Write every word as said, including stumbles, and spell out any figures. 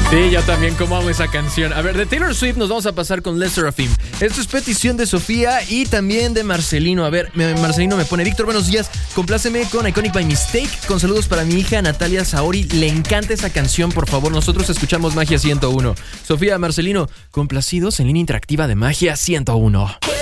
Sí, yo también como amo esa canción. A ver, de Taylor Swift nos vamos a pasar con Les Seraphim. Esto es petición de Sofía y también de Marcelino. A ver, me, Marcelino me pone: Víctor, buenos días, compláceme con Iconic by Mistake. Con saludos para mi hija Natalia Saori. Le encanta esa canción, por favor. Nosotros escuchamos Magia ciento uno. Sofía, Marcelino, complacidos en línea interactiva de Magia ciento uno.